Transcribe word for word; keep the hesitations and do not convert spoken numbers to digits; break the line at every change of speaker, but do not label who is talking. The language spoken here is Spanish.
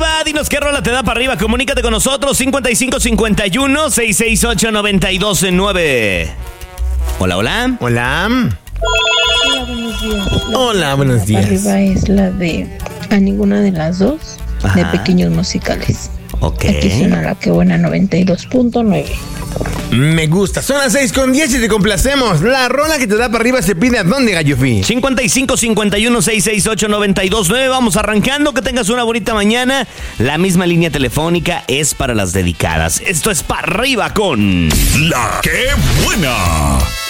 arriba. Dinos qué rola te da para arriba. Comunícate con nosotros. cincuenta y cinco cincuenta y uno, seiscientos sesenta y ocho, noventa y dos nueve. Hola, hola.
Hola.
Hola, buenos días. La
Hola, buenos días.
Arriba es la de A Ninguna de las Dos,
Ajá.
de Pequeños Musicales.
Ok.
Aquí suena la que buena noventa y dos punto nueve.
Me gusta. Son las seis con diez y te complacemos. La rola que te da para arriba se pide a dónde, Gallofi.
cincuenta y cinco cincuenta y uno, seiscientos sesenta y ocho, noventa y dos nueve. Vamos arrancando. Que tengas una bonita mañana. La misma línea telefónica es para las dedicadas. Esto es para arriba con
La que buena.